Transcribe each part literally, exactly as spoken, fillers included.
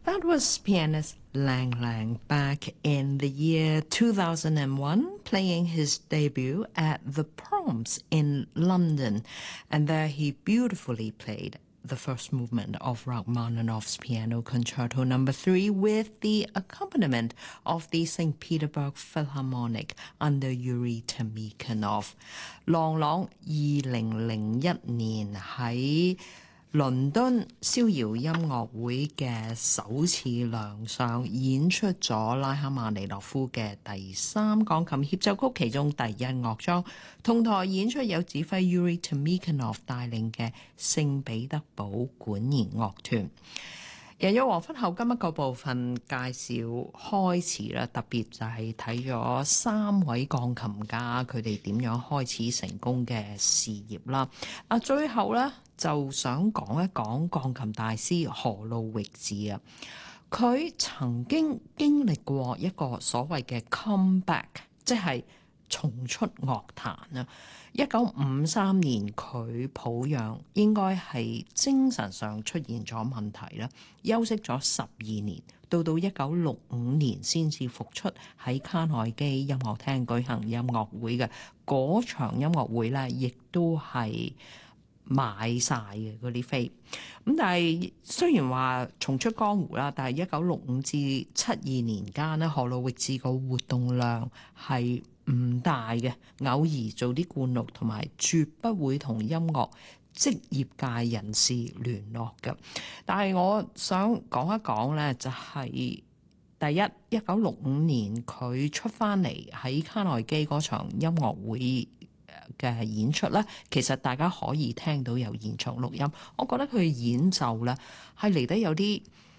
That was pianist Lang Lang back in the year two thousand one, playing his debut at the Proms in London. And there he beautifully played the first movement of Rachmaninoff's Piano Concerto Number Three with the accompaniment of the Saint Petersburg Philharmonic under Yuri Temikhanov. 郎朗二零零一年喺倫敦逍遙音樂會嘅首次亮相，演出咗拉赫曼尼諾夫嘅第三鋼琴協奏曲其中第一樂章，同台演出有指揮 Yuri Temikhanov 帶領嘅聖彼得堡管弦樂團。人有黃昏後今一個部分介紹開始啦，特別就係睇咗三位鋼琴家佢哋點樣開始成功嘅事業啦。啊，最後咧就想講一講鋼琴大師何路域治啊，佢曾經經歷過一個所謂嘅 comeback， 即係重出樂壇啊！一九五三年佢抱恙，應該係精神上出現咗問題啦，休息咗十二年，到到一九六五年先至復出喺卡內基音樂廳舉行音樂會嘅嗰場音樂會咧，亦都係買晒嘅嗰啲飛。咁但係雖然話重出江湖啦，但係一九六五至七二年間咧，何路域治個活動量係唔大嘅，偶爾做啲灌錄，同埋絕不會同音樂職業界人士聯絡嘅。但係我想講一講咧，就係第一，一九六五年佢出翻嚟喺卡內基嗰場音樂會嘅演出咧，其實大家可以聽到有現場錄音。我覺得佢演奏咧係嚟得有啲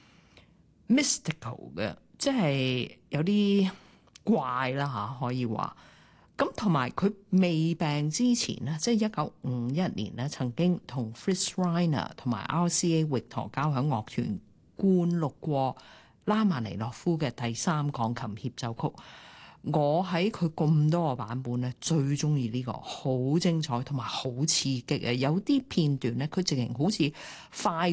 mystical 嘅，即係有啲怪啦嚇，可以話。咁同埋佢未病之前咧，即係一九五一年咧，曾經同 Fritz Reiner 同埋 R C A 域陀交響樂團灌錄過拉曼尼諾夫嘅第三鋼琴協奏曲。我喺佢咁多個版本咧，最中意呢個，好精彩同埋好刺激嘅。有啲片段咧，佢直情好似快